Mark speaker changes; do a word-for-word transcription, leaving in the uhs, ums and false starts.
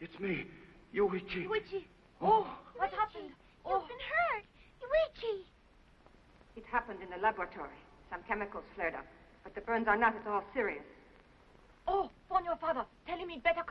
Speaker 1: It's me, Yuichi.
Speaker 2: Yuichi.
Speaker 1: Oh.
Speaker 2: What
Speaker 3: Yuichi,
Speaker 2: happened?
Speaker 3: You've
Speaker 2: Oh.
Speaker 3: been hurt. Yuichi.
Speaker 4: It happened in the laboratory. Some chemicals flared up. But the burns are not at all serious.
Speaker 2: Oh, phone your father. Tell him he'd better